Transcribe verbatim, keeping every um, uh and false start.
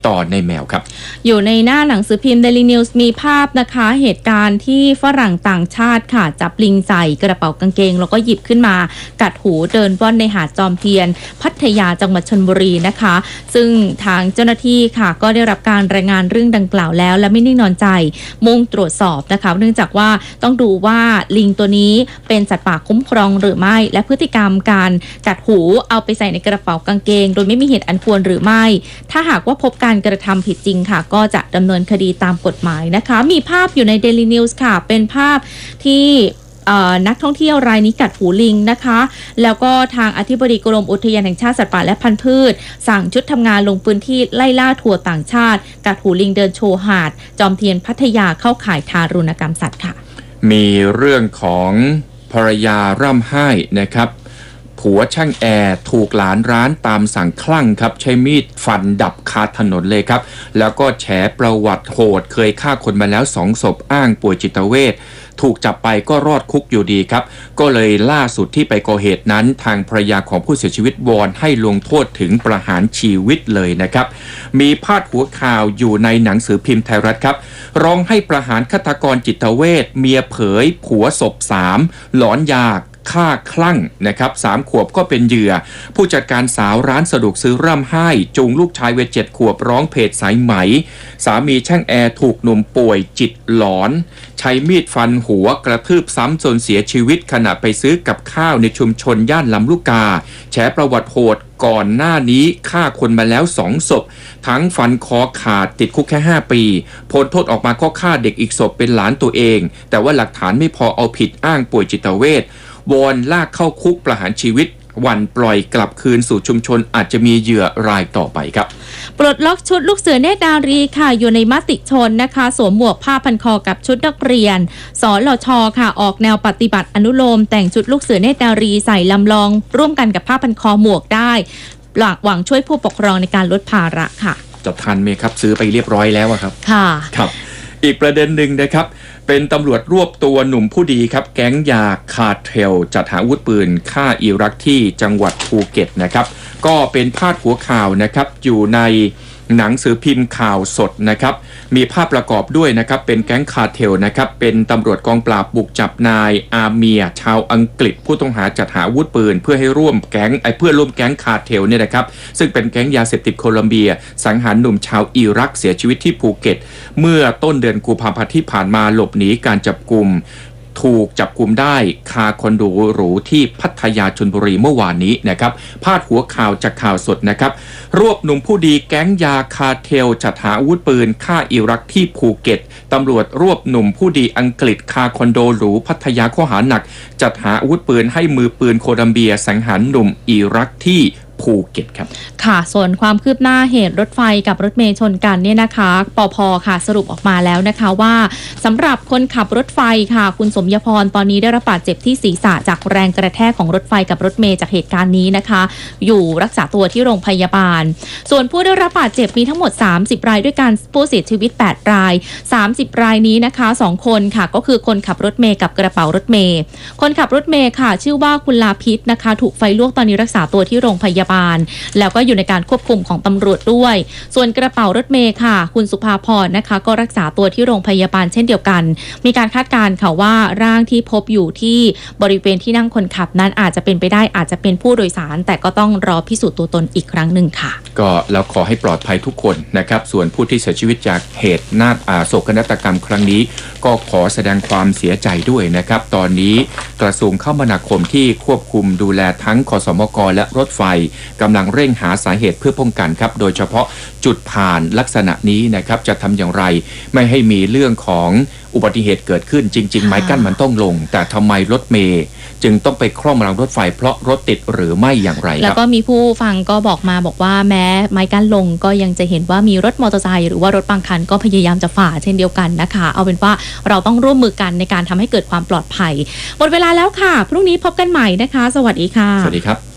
ต่อในแมวครับอยู่ในหน้าหนังสือพิมพ์ Daily News มีภาพนะคะเหตุการณ์ที่ฝรั่งต่างชาติค่ะจับลิงใส่กระเป๋ากางเกงแล้วก็หยิบขึ้นมากัดหูเดินว่อนในหาดจอมเทียนพัทยาจังหวัดชลบุรีนะคะซึ่งทางเจ้าหน้าที่ค่ะก็ได้รับการรายงานเรื่องดังกล่าวแล้วและไม่นิ่งนอนใจมุ่งตรวจสอบนะคะเนื่องจากว่าต้องดูว่าลิงตัวนี้เป็นสัตว์ป่าคุ้มครองหรือไม่และพฤติกรรมการกัดหูเอาไปใส่ในกระเป๋ากางเกงโดยไม่มีเหตุอันควรหรือไม่ถ้าหากว่าพบการกระทำผิดจริงค่ะก็จะดำเนินคดีตามกฎหมายนะคะมีภาพอยู่ใน Daily News ค่ะเป็นภาพที่นักท่องเที่ยวรายนี้กัดหูลิงนะคะแล้วก็ทางอธิบดีกรมอุทยานแห่งชาติสัตว์ป่าและพันธุ์พืชสั่งชุดทำงานลงพื้นที่ไล่ล่าทัวร์ต่างชาติกัดหูลิงเดินโชว์หาดจอมเทียนพัทยาเข้าข่ายทารุณกรรมสัตว์ค่ะมีเรื่องของภรรยาร่ำไห้นะครับผัวช่างแอร์ถูกหลานร้านตามสั่งคลั่งครับใช้มีดฟันดับคาถนนเลยครับแล้วก็แฉประวัติโหดเคยฆ่าคนมาแล้วสองศพอ้างป่วยจิตเวชถูกจับไปก็รอดคุกอยู่ดีครับก็เลยล่าสุดที่ไปก่อเหตุนั้นทางภรรยาของผู้เสียชีวิตวอนให้ลงโทษถึงประหารชีวิตเลยนะครับมีพาดหัวข่าวอยู่ในหนังสือพิมพ์ไทยรัฐครับร้องให้ประหารฆาตกรจิตเวชเมียเผยผัวศพสามหลอนยาฆ่าคลั่งนะครับสามขวบก็เป็นเหยื่อผู้จัดการสาวร้านสะดวกซื้อร่ำไห้จูงลูกชายวัยเจ็ดขวบร้องเพจสายไหมสามีช่างแอร์ถูกหนุ่มป่วยจิตหลอนใช้มีดฟันหัวกระทืบซ้ำจนเสียชีวิตขณะไปซื้อกับข้าวในชุมชนย่านลำลูกกาแฉประวัติโหดก่อนหน้านี้ฆ่าคนมาแล้วสองศพทั้งฟันคอขาดติดคุกแค่ห้าปีพ้นโทษออกมาก็ฆ่าเด็กอีกศพเป็นหลานตัวเองแต่ว่าหลักฐานไม่พอเอาผิดอ้างป่วยจิตเวชวอนลากเข้าคุกประหารชีวิตวันปล่อยกลับคืนสู่ชุมชนอาจจะมีเหยื่อรายต่อไปครับปลดล็อกชุดลูกเสือเนตรนารีค่ะอยู่ในมติชนนะคะสวมหมวกผ้าพันคอกับชุดนักเรียนสลชค่ะออกแนวปฏิบัติอนุโลมแต่งชุดลูกเสือเนตรนารีใส่ลำลองร่วมกันกับผ้าพันคอหมวกได้หวังช่วยผู้ปกครองในการลดภาระค่ะจะทันไหมครับซื้อไปเรียบร้อยแล้วครับค่ะครับอีกประเด็นหนึ่งนะครับเป็นตำรวจรวบตัวหนุ่มผู้ดีครับแก๊งยาคาร์เทลจัดหาอาวุธปืนฆ่าอิรักที่จังหวัดภูเก็ตนะครับก็เป็นพาดหัวข่าวนะครับอยู่ในหนังสือพิมพ์ข่าวสดนะครับมีภาพประกอบด้วยนะครับเป็นแก๊งคาร์เทลนะครับเป็นตำรวจกองปราบบุกจับนายอาเมียชาวอังกฤษผู้ต้องหาจัดหาอาวุธปืนเพื่อให้ร่วมแก๊งไอ้เพื่อร่วมแก๊งคาร์เทลเนี่ยนะครับซึ่งเป็นแก๊งยาเสพติดโคลอมเบียสังหารหนุ่มชาวอิรักเสียชีวิตที่ภูเก็ตเมื่อต้นเดือนกุมภาพันธ์ที่ผ่านมาหลบหนีการจับกุมถูกจับกุมได้คาคอนโดหรูที่พัทยาชลบุรีเมื่อวานนี้นะครับพาดหัวข่าวจากข่าวสดนะครับรวบหนุ่มผู้ดีแก๊งยาคาร์เทลจัดหาอาวุธปืนฆ่าอิรักที่ภูเก็ตตำรวจรวบหนุ่มผู้ดีอังกฤษคาคอนโดหรูพัทยาข้อหาหนักจัดหาอาวุธปืนให้มือปืนโคลัมเบียสังหารหนุ่มอิรักที่ภูเก็ตครับค่ะส่วนความคืบหน้าเหตุรถไฟกับรถเมล์ชนกันเนี่ยนะคะปภ.ค่ะสรุปออกมาแล้วนะคะว่าสำหรับคนขับรถไฟค่ะคุณสมยพรตอนนี้ได้รับบาดเจ็บที่ศีรษะจากแรงกระแทกของรถไฟกับรถเมล์จากเหตุการณ์นี้นะคะอยู่รักษาตัวที่โรงพยาบาลส่วนผู้ได้รับบาดเจ็บมีทั้งหมดสามสิบรายด้วยกันผู้เสียชีวิตแปดรายสามสิบรายนี้นะคะสองคนค่ะก็คือคนขับรถเมล์กับกระเป๋ารถเมล์คนขับรถเมล์ค่ะชื่อว่าคุณลาพิษนะคะถูกไฟลวกตอนนี้รักษาตัวที่โรงพยาบาลแล้วก็อยู่ในการควบคุมของตำรวจด้วยส่วนกระเป๋ารถเมล์ค่ะคุณสุภาพรนะคะก็รักษาตัวที่โรงพยาบาลเช่นเดียวกันมีการคาดการณ์ค่ะว่าร่างที่พบอยู่ที่บริเวณที่นั่งคนขับนั้นอาจจะเป็นไปได้อาจจะเป็นผู้โดยสารแต่ก็ต้องรอพิสูจน์ตัวตนอีกครั้งหนึ่งค่ะก็แล้วขอให้ปลอดภัยทุกคนนะครับส่วนผู้ที่เสียชีวิตจากเหตุนาฏโศกนาฏกรรมครั้งนี้ก็ขอแสดงความเสียใจด้วยนะครับตอนนี้กระทรวงคมนาคมที่ควบคุมดูแลทั้งคสมกและรถไฟกำลังเร่งหาสาเหตุเพื่อป้องกันครับโดยเฉพาะจุดผ่านลักษณะนี้นะครับจะทำอย่างไรไม่ให้มีเรื่องของอุบัติเหตุเกิดขึ้นจริงๆไม้กั้นมันต้องลงแต่ทำไมรถเมล์จึงต้องไปคล่อมรางรถไฟเพราะรถติดหรือไม่อย่างไรครับแล้วก็มีผู้ฟังก็บอกมาบอกว่าแม้ไม้กั้นลงก็ยังจะเห็นว่ามีรถมอเตอร์ไซค์หรือว่ารถบางคันก็พยายามจะฝ่าเช่นเดียวกันนะคะเอาเป็นว่าเราต้องร่วมมือกันในการทำให้เกิดความปลอดภัยหมดเวลาแล้วค่ะพรุ่งนี้พบกันใหม่นะคะสวัสดีค่ะสวัสดีครับ